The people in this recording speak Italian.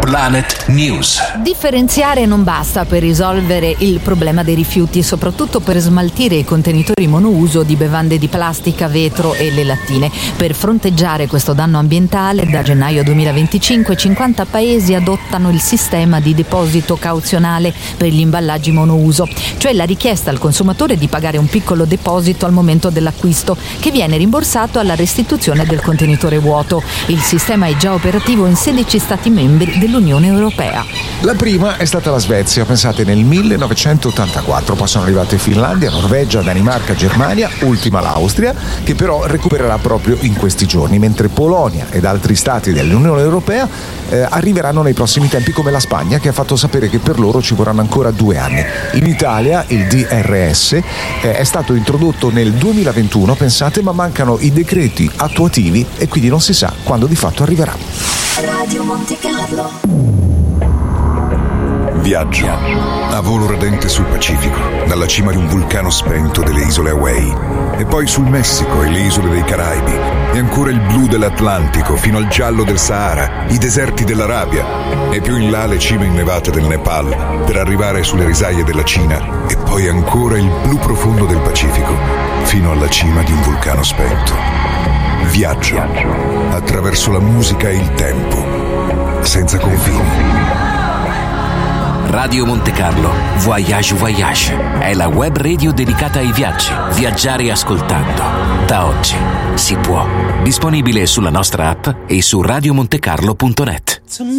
Planet News. Differenziare non basta per risolvere il problema dei rifiuti, soprattutto per smaltire i contenitori monouso di bevande di plastica, vetro e le lattine. Per fronteggiare questo danno ambientale, da gennaio 2025 50 paesi adottano il sistema di deposito cauzionale per gli imballaggi monouso, cioè la richiesta al consumatore di pagare un piccolo deposito al momento dell'acquisto, che viene rimborsato alla restituzione del contenitore vuoto. Il sistema è già operativo in 16 Stati membri dell'Unione Europea. La prima è stata la Svezia, pensate nel 1984, poi sono arrivate Finlandia, Norvegia, Danimarca, Germania, ultima l'Austria, che però recupererà proprio in questi giorni, mentre Polonia ed altri stati dell'Unione Europea arriveranno nei prossimi tempi, come la Spagna, che ha fatto sapere che per loro ci vorranno ancora 2 anni. In Italia il DRS è stato introdotto nel 2021, pensate, ma mancano i decreti attuativi e quindi non si sa quando di fatto arriverà. Radio Monte Carlo. Viaggio a volo radente sul Pacifico, dalla cima di un vulcano spento delle isole Hawaii, e poi sul Messico e le isole dei Caraibi, e ancora il blu dell'Atlantico fino al giallo del Sahara, i deserti dell'Arabia, e più in là le cime innevate del Nepal, per arrivare sulle risaie della Cina, e poi ancora il blu profondo del Pacifico, fino alla cima di un vulcano spento. Viaggio attraverso la musica e il tempo, senza confini. Radio Monte Carlo Voyage Voyage è la web radio dedicata ai viaggi. Viaggiare ascoltando. Da oggi si può. Disponibile sulla nostra app e su radiomontecarlo.net.